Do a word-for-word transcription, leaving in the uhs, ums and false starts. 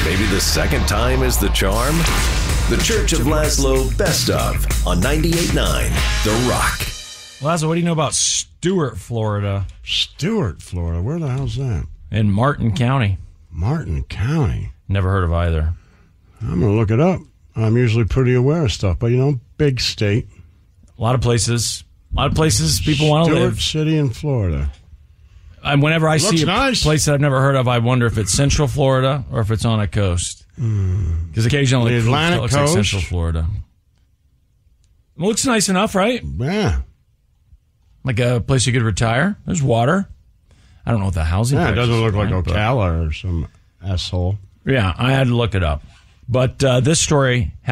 Maybe the second time is the charm? The Church of Laszlo Best Of on ninety-eight point nine The Rock. Laszlo, what do you know about Stuart, Florida? Stuart, Florida. Where the hell's that? In Martin County. Martin County. Never heard of either. I'm going to look it up. I'm usually pretty aware of stuff, but, you know, big state. A lot of places. A lot of places people want to live. Stuart City in Florida. And whenever I Looks see a nice. place that I've never heard of, I wonder if it's Central Florida or if it's on a coast. Because mm. occasionally The Atlantic it looks coast? like Central Florida. It looks nice enough, right? Yeah. Like a place you could retire. There's water. I don't know what the housing Yeah, it prices doesn't look like are, but- Ocala or some asshole. Yeah, I had to look it up. But uh, this story